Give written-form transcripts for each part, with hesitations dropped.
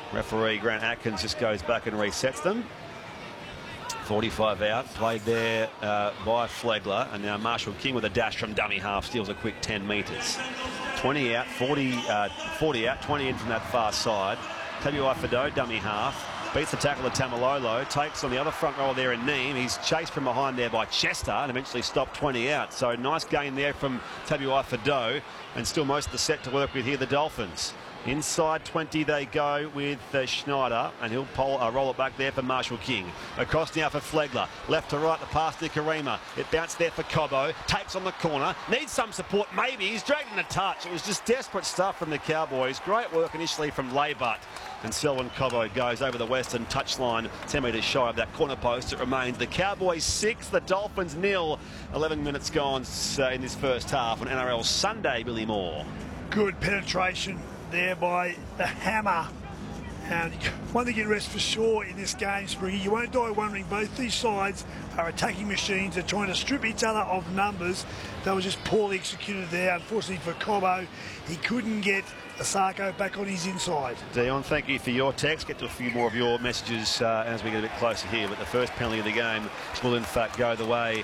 Referee Grant Atkins just goes back and resets them. 45 out, played there by Flegler, and now Marshall King with a dash from dummy half steals a quick 10 metres. 20 out, 40 out, 20 in from that far side. Tabuai-Fidow, dummy half, beats the tackle of Tamalolo, takes on the other front rower there in Neem. He's chased from behind there by Chester and eventually stopped 20 out. So nice gain there from Tabuai-Fidow, and still most of the set to work with here, the Dolphins. Inside 20 they go with Schneider, and he'll roll it back there for Marshall King. Across now for Flegler. Left to right, the pass to Karima. It bounced there for Cobbo. Takes on the corner. Needs some support, maybe. He's dragged in a touch. It was just desperate stuff from the Cowboys. Great work initially from Laybutt. And Selwyn Cobbo goes over the western touchline, 10 metres shy of that corner post. It remains the Cowboys 6, the Dolphins 0. 11 minutes gone in this first half on NRL Sunday, Billy Moore. Good penetration there by the Hammer. And one thing you can rest for sure in this game, Spriggy, you won't die wondering both these sides are attacking machines. They're trying to strip each other of numbers. They were just poorly executed there. Unfortunately for Cobbo, he couldn't get Asako back on his inside. Dion, thank you for your text. Get to a few more of your messages as we get a bit closer here. But the first penalty of the game will in fact go the way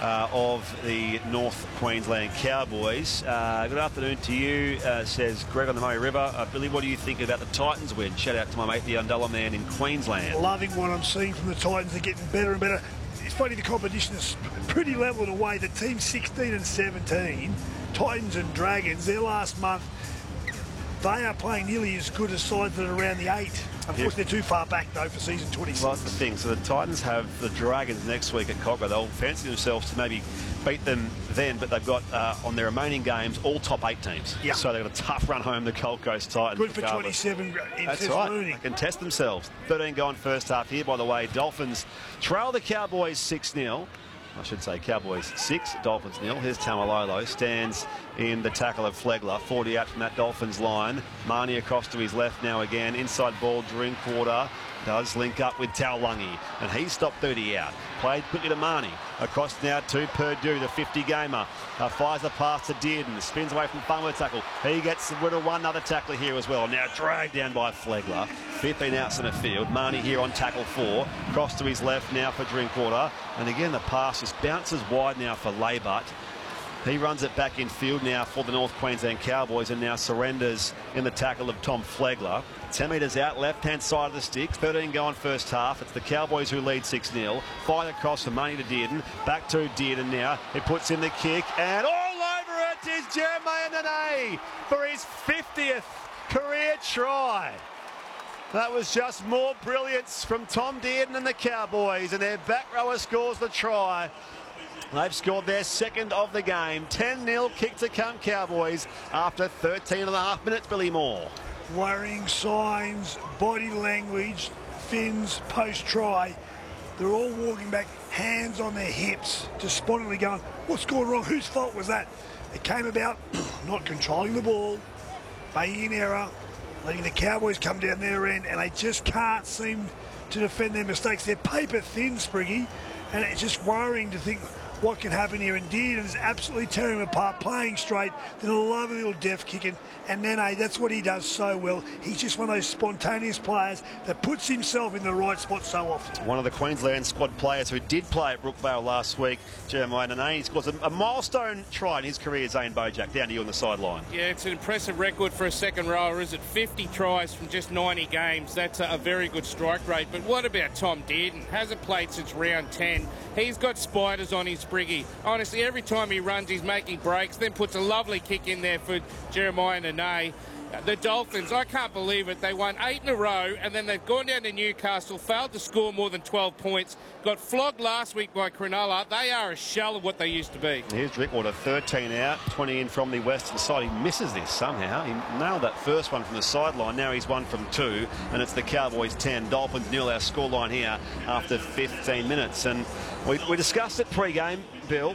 of the North Queensland Cowboys. Good afternoon to you, says Greg on the Murray River. Billy, what do you think about the Titans win? Shout out to my mate, the Undullah man in Queensland. Loving what I'm seeing from the Titans. They're getting better and better. It's funny, the competition is pretty level in a way. The team 16 and 17, Titans and Dragons, their last month, they are playing nearly as good as sides that are around the 8. Unfortunately, they're too far back, though, for season 26. Well, that's the thing. So the Titans have the Dragons next week at Cogra. They'll fancy themselves to maybe beat them then, but they've got, on their remaining games, all top 8 teams. Yeah. So they've got a tough run home, the Gold Coast Titans. Good for 27 in That's test right. learning. They can test themselves. 13 gone first half here, by the way. Dolphins trail the Cowboys 6-0. I should say Cowboys 6, Dolphins 0. Here's Tamalolo, stands in the tackle of Flegler. 40 out from that Dolphins line. Marnie across to his left now again. Inside ball, Drinkwater does link up with Taulagi, and he stopped 30 out. Played quickly to Marnie. Across now to Purdue, the 50-gamer. Fires the pass to Dearden. Spins away from Farmer tackle. He gets rid of one other tackler here as well. Now dragged down by Flegler. 15 out centre field. Marnie here on tackle 4. Cross to his left now for Drinkwater. And again, the pass just bounces wide now for Laybutt. He runs it back in field now for the North Queensland Cowboys, and now surrenders in the tackle of Tom Flegler. 10 metres out, left-hand side of the sticks. 13 going first half. It's the Cowboys who lead 6-0. Fired across from Money to Dearden. Back to Dearden now. He puts in the kick, and all over it is Jeremiah Nene for his 50th career try. That was just more brilliance from Tom Dearden and the Cowboys, and their back rower scores the try. They've scored their second of the game. 10-0 kick to come Cowboys after 13 and a half minutes, Billy Moore. Worrying signs, body language, Finns post-try. They're all walking back, hands on their hips, despondently going, what's gone wrong? Whose fault was that? It came about not controlling the ball, making an error, letting the Cowboys come down their end, and they just can't seem to defend their mistakes. They're paper thin, Spriggy, and it's just worrying to think what can happen here. And Dearden is absolutely tearing them apart, playing straight, then a lovely little deft kicking. And Nene, that's what he does so well. He's just one of those spontaneous players that puts himself in the right spot so often. One of the Queensland squad players who did play at Brookvale last week, Jeremiah Nene, he scores a milestone try in his career, Zane Bojack, down to you on the sideline. Yeah, it's an impressive record for a second rower, is it? 50 tries from just 90 games. That's a very good strike rate. But what about Tom Dearden? Hasn't played since round 10. He's got spiders on his Spriggy. Honestly, every time he runs, he's making breaks, then puts a lovely kick in there for Jeremiah Nene. The Dolphins, I can't believe it. They won 8 in a row, and then they've gone down to Newcastle, failed to score more than 12 points, got flogged last week by Cronulla. They are a shell of what they used to be. Here's Drinkwater, 13 out, 20 in from the western side. He misses this somehow. He nailed that first one from the sideline. Now he's 1 from 2, and it's the Cowboys 10. Dolphins 0, our scoreline here after 15 minutes. And we discussed it pre-game, Bill.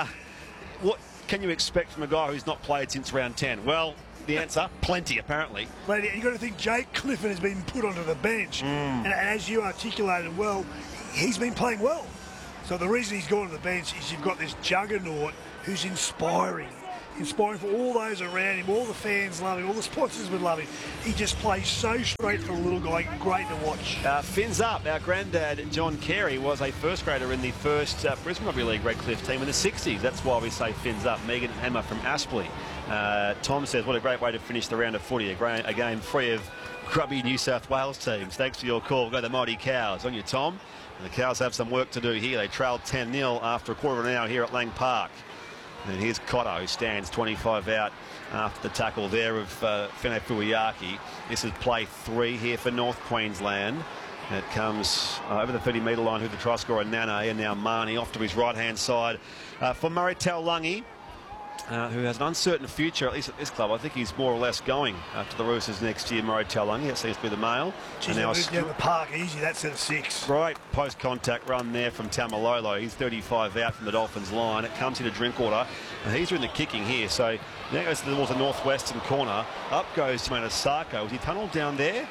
What can you expect from a guy who's not played since round 10? Well, the answer, plenty, apparently. But you've got to think Jake Clifford has been put onto the bench. And as you articulated well, he's been playing well. So the reason he's gone to the bench is you've got this juggernaut who's inspiring. inspiring for all those around him. All the fans love him. All the sponsors would love him. He just plays so straight for a little guy. Great to watch. Fins up. Our granddad, John Carey, was a first grader in the first Brisbane Rugby League Redcliffe team in the 60s. That's why we say fins up. Megan Hammer from Aspley. Tom says, what a great way to finish the round of footy. A game free of grubby New South Wales teams. Thanks for your call. Go the Mighty Cows. On you, Tom. And the Cows have some work to do here. They trailed 10-0 after a quarter of an hour here at Lang Park. And here's Cotto, who stands 25 out after the tackle there of Fene Fuiaki. This is play 3 here for North Queensland. And it comes over the 30-metre line, who the try scorer Nane, and now Marnie off to his right-hand side for Murray Taulagi, who has an uncertain future, at least at this club. I think he's more or less going to the Roosters next year, Murray Taulagi. That seems to be the male. Geez, and now down the park easy, that's at 6. Great post-contact run there from Tamalolo. He's 35 out from the Dolphins line. It comes into Drinkwater, and he's doing the kicking here. So now goes towards the northwestern corner. Up goes Jamayne Isaako. Was he tunnelled down there?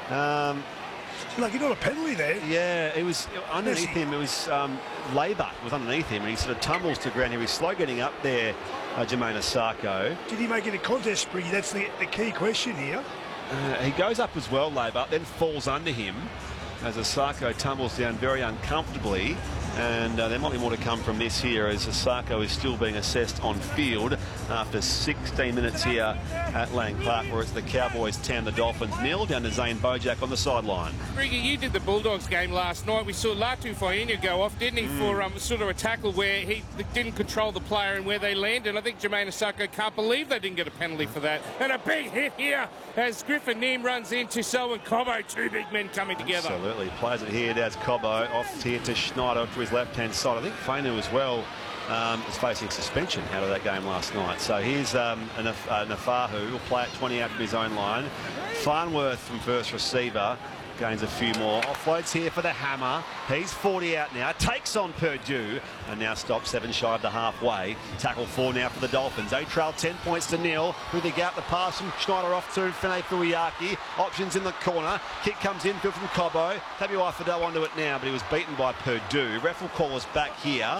Like, he got a penalty there. Yeah, it was underneath him. It was Labour was underneath him, and he sort of tumbles to ground. He was slow getting up there, Jamayne Isaako. Did he make it a contest, Spriggy? That's the key question here. He goes up as well, Labour, then falls under him as Isaako tumbles down very uncomfortably. And there might be more to come from this here, as Isaako is still being assessed on field after 16 minutes here at Lang Park, where it's the Cowboys 10, the Dolphins 0, down to Zane Bojack on the sideline. Riggy, you did the Bulldogs game last night. We saw Latu Fainu go off, didn't he, for sort of a tackle where he didn't control the player and where they landed. I think Jamayne Isaako can't believe they didn't get a penalty for that. And a big hit here as Griffin Neame runs into Selwyn Cobbo. 2 big men coming together. Absolutely. Plays it here. There's Cobbo off here to Schneider to his left-hand side. I think Fainu as well is facing suspension out of that game last night. So here's Nafahu, who'll play at 20 out from his own line. Farnworth from first receiver gains a few more. Offloads here for the Hammer. He's 40 out now. Takes on Purdue and now stops 7 shy of the halfway. Tackle 4 now for the Dolphins. They trail 10 points to 0. Who they get the pass from Schneider off to Fene Fuiaki. Options in the corner. Kick comes infield from Cobbo. WI Fidel onto it now, but he was beaten by Purdue. Ref will call us back here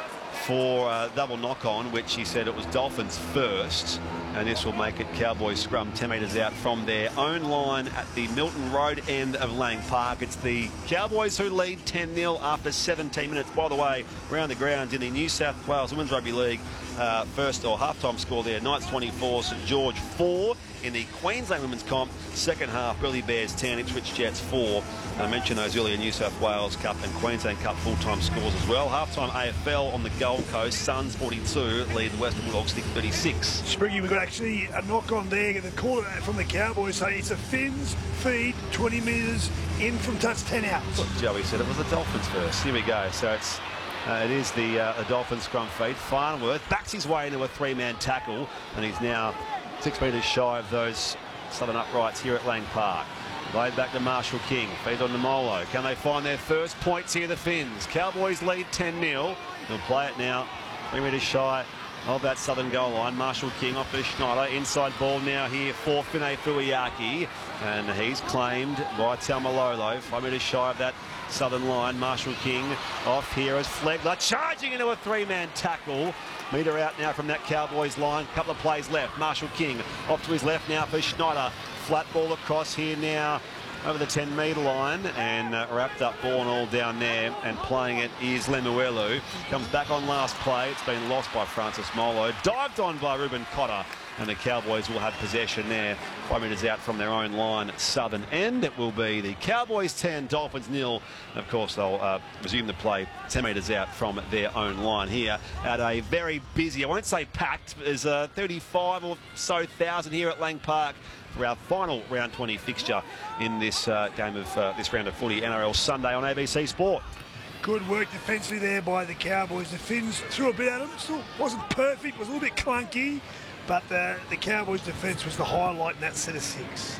for double knock-on, which he said it was Dolphins first, and this will make it Cowboys scrum 10 metres out from their own line at the Milton Road end of Lang Park. It's the Cowboys who lead 10-0 after 17 minutes. By the way, around the grounds in the New South Wales Women's Rugby League first or half-time score there, Knights 24, St George 4. In the Queensland Women's Comp, second half, Burleigh Bears 10, Ipswich Jets 4. And I mentioned those earlier New South Wales Cup and Queensland Cup full-time scores as well. Half-time AFL on the Gold Coast, Suns 42, lead the Western Bulldogs 36. Spriggy, we've got actually a knock-on there. The call from the Cowboys say it's a Finns feed, 20 metres in from touch, 10 out. That's what Joey said. It was the Dolphins first. Here we go. So it is the Dolphins scrum feed. Farnworth backs his way into a 3-man tackle, and he's now 6 metres shy of those southern uprights here at Lang Park. Laid back to Marshall King. Feeds on to Molo. Can they find their first points here, the Finns? Cowboys lead 10-0. They'll play it now. 3 metres shy of that southern goal line. Marshall King off to Schneider. Inside ball now here for Fene Fuiaki. And he's claimed by Tamalolo. 5 metres shy of that southern line. Marshall King off here as Flegler charging into a 3-man tackle. Metre out now from that Cowboys line. Couple of plays left. Marshall King off to his left now for Schneider. Flat ball across here now over the 10-metre line, and wrapped up ball and all down there, and playing it is Lemuelu. Comes back on last play. It's been lost by Francis Molo. Dived on by Ruben Cotter, and the Cowboys will have possession there 5 metres out from their own line at southern end. It will be the Cowboys 10, Dolphins 0. And of course, they'll resume the play 10 metres out from their own line here at a very busy, I won't say packed, but there's 35 or so thousand here at Lang Park for our final round 20 fixture in this game of this round of footy, NRL Sunday on ABC Sport. Good work defensively there by the Cowboys. The Finns threw a bit at them. Still wasn't perfect, was a little bit clunky, but the Cowboys' defence was the highlight in that set of 6.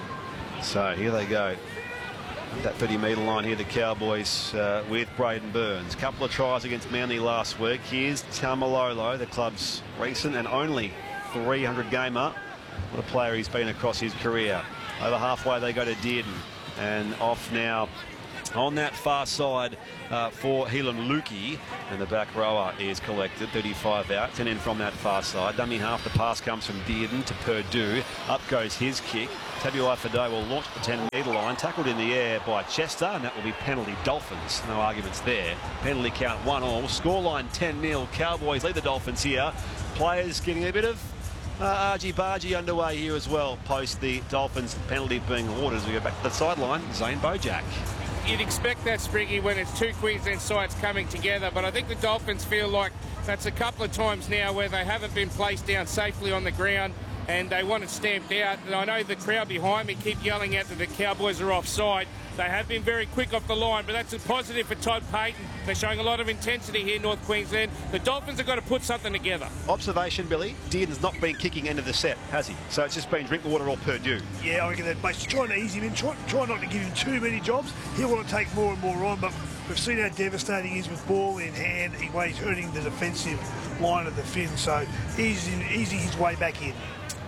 So here they go. That 30-metre line here, the Cowboys with Braden Burns. Couple of tries against Manly last week. Here's Tamalolo, the club's recent and only 300 gamer. What a player he's been across his career. Over halfway they go to Dearden, and off now On that far side for Helan Lukey, and the back rower is collected, 35 out, 10 in from that far side. Dummy half, the pass comes from Dearden to Purdue. Up goes his kick. Tabuai-Fidow will launch the 10-metre line, tackled in the air by Chester, and that will be penalty Dolphins. No arguments there. Penalty count 1-1. Scoreline 10-0. Cowboys lead the Dolphins here. Players getting a bit of argy-bargy underway here as well, post the Dolphins penalty being awarded. As we go back to the sideline, Zane Bojack. You'd expect that, Spriggy, when it's two Queensland sides coming together, but I think the Dolphins feel like that's a couple of times now where they haven't been placed down safely on the ground and they want it stamped out. And I know the crowd behind me keep yelling out that the Cowboys are offside. They have been very quick off the line, but that's a positive for Todd Payton. They're showing a lot of intensity here, North Queensland. The Dolphins have got to put something together. Observation, Billy. Dearden's not been kicking end of the set, has he? So it's just been Drinkwater or Purdue. Yeah, I reckon that mate's trying to ease him in, try not to give him too many jobs. He'll want to take more and more on, but we've seen how devastating he is with ball in hand. He's hurting the defensive line of the Finns, so easing his way back in.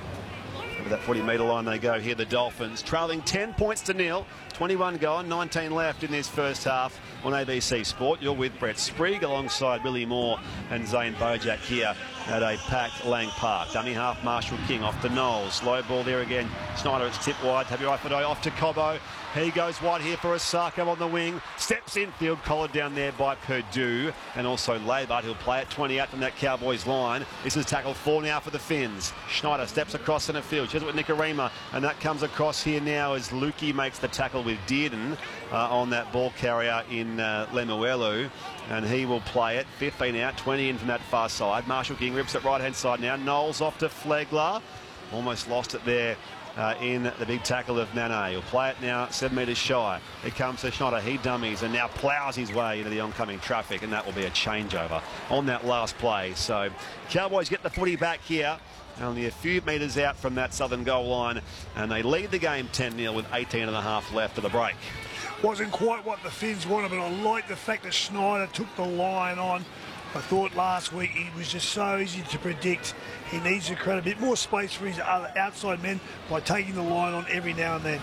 Over that 40-metre line they go here, the Dolphins, trailing 10 points to nil. 21 gone, 19 left in this first half on ABC Sport. You're with Brett Sprague alongside Billy Moore and Zane Bojack here at a packed Lang Park. Dummy half Marshall King off to Knowles. Low ball there again. Schneider, it's tipped wide. Tabuai-Fidow off to Cobbo. He goes wide here for Osako on the wing. Steps infield, collared down there by Purdue. And also Labart, who'll play at 20 out from that Cowboys line. This is tackle 4 now for the Finns. Schneider steps across centre field. She's with Nikorima. And that comes across here now as Lukey makes the tackle with Dearden on that ball carrier in Lemuelu. And he will play it. 15 out, 20 in from that far side. Marshall King rips it right-hand side now. Knowles off to Flegler. Almost lost it there. In the big tackle of Nane. He'll play it now 7 metres shy. It comes to Schneider. He dummies and now ploughs his way into the oncoming traffic, and that will be a changeover on that last play. So Cowboys get the footy back here, only a few metres out from that southern goal line, and they lead the game 10-0 with 18 and a half left of the break. Wasn't quite what the Finns wanted, but I like the fact that Schneider took the line on. I thought last week it was just so easy to predict. He needs to create a bit more space for his other outside men by taking the line on every now and then.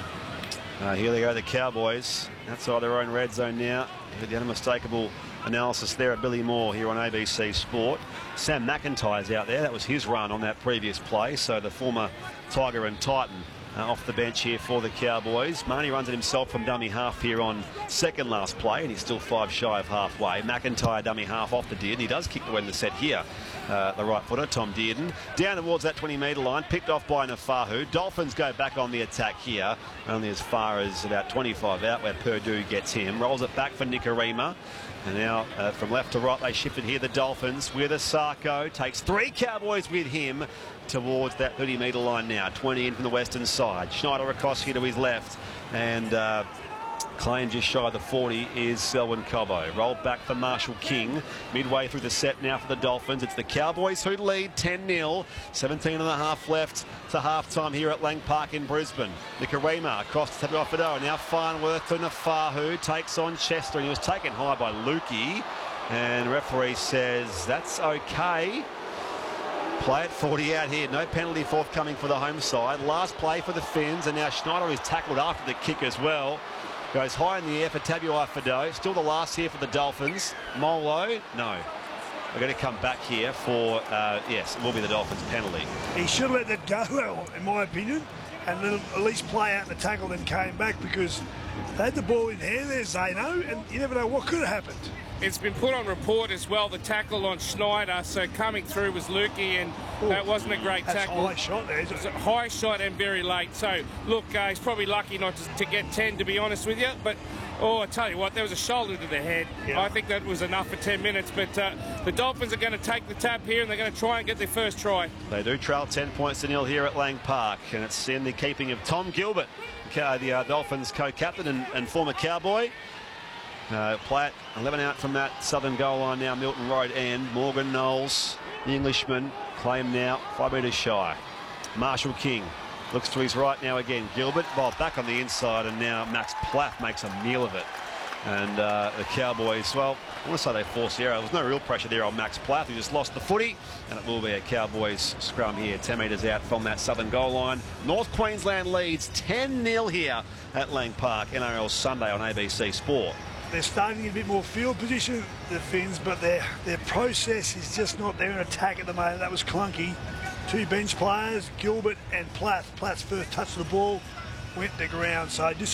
Here they go, the Cowboys outside their own red zone now. The unmistakable analysis there at Billy Moore here on ABC Sport. Sam McIntyre's out there. That was his run on that previous play. So the former Tiger and Titan off the bench here for the Cowboys. Marnie runs it himself from dummy half here on second last play, and he's still 5 shy of halfway. McIntyre dummy half off the Dearden. He does kick the win the set here. The right footer, Tom Dearden, down towards that 20-metre line, picked off by Nafahu. Dolphins go back on the attack here, only as far as about 25 out where Purdue gets him. Rolls it back for Nikorima. And now from left to right they shifted here, the Dolphins with Osako. Takes 3 Cowboys with him towards that 30-metre line now. 20 in from the western side. Schneider across here to his left. And claim just shy of the 40 is Selwyn Cobbo. Rolled back for Marshall King. Midway through the set now for the Dolphins. It's the Cowboys who lead 10-0. 17 and a half left to half-time here at Lang Park in Brisbane. Nikorima across to Tabuai-Fidow. Now Farnworth to Nafahu. Takes on Chester. And he was taken high by Lukey. And referee says that's okay. Play at 40 out here. No penalty forthcoming for the home side. Last play for the Finns. And now Schneider is tackled after the kick as well. Goes high in the air for Tabuai-Fidow. Still the last here for the Dolphins. Molo, no. We're going to come back here for, yes, it will be the Dolphins penalty. He should have let that go, in my opinion, and let him at least play out the tackle, then came back, because they had the ball in hand there, Zano, and you never know what could have happened. It's been put on report as well, the tackle on Schneider, so coming through was Lukey, and that wasn't a great tackle. That's a high shot there, isn't it? It's a high shot and very late. So, look, he's probably lucky not to get 10, to be honest with you, but oh, I tell you what, there was a shoulder to the head. Yeah. I think that was enough for 10 minutes, but the Dolphins are going to take the tap here, and they're going to try and get their first try. They do trail 10 points to nil here at Lang Park, and it's in the keeping of Tom Gilbert, the Dolphins co-captain and former Cowboy. Play it 11 out from that southern goal line now, Milton Road end. Morgan Knowles, the Englishman, claim now 5 metres shy. Marshall King looks to his right now again. Gilbert, ball back on the inside, and now Max Plath makes a meal of it. And the Cowboys, well, I want to say they forced the error. There was no real pressure there on Max Plath, who just lost the footy. And it will be a Cowboys scrum here, 10 metres out from that southern goal line. North Queensland leads 10-0 here at Lang Park, NRL Sunday on ABC Sport. They're starting to get a bit more field position, the Finns, but their process is just not there in attack at the moment. That was clunky. Two bench players, Gilbert and Plath. Plath's first touch of the ball went to ground, so just